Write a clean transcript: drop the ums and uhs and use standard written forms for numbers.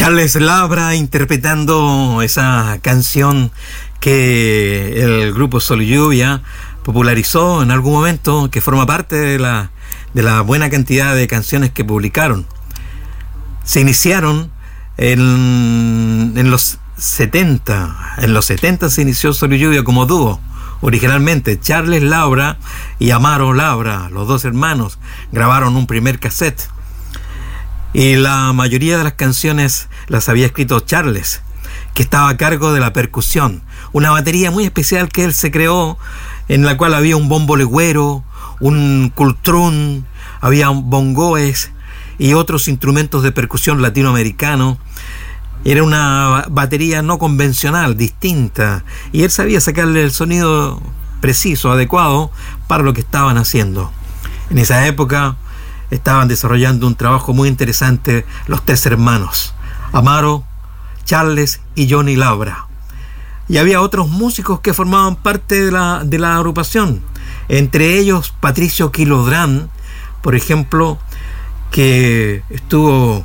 Charles Labra interpretando esa canción que el grupo Sol y Lluvia popularizó en algún momento, que forma parte de la buena cantidad de canciones que publicaron. Se iniciaron en los 70. En los 70 se inició Sol y Lluvia como dúo. Originalmente Charles Labra y Amaro Labra, los dos hermanos, grabaron un primer cassette. Y la mayoría de las canciones las había escrito Charles, que estaba a cargo de la percusión. Una batería muy especial que él se creó, en la cual había un bombo legüero, un cultrún, había bongoes y otros instrumentos de percusión latinoamericano. Era una batería no convencional, distinta, y él sabía sacarle el sonido preciso, adecuado para lo que estaban haciendo. En esa época estaban desarrollando un trabajo muy interesante los tres hermanos, Amaro, Charles y Johnny Labra. Y había otros músicos que formaban parte de la agrupación, entre ellos Patricio Quilodrán, por ejemplo, que estuvo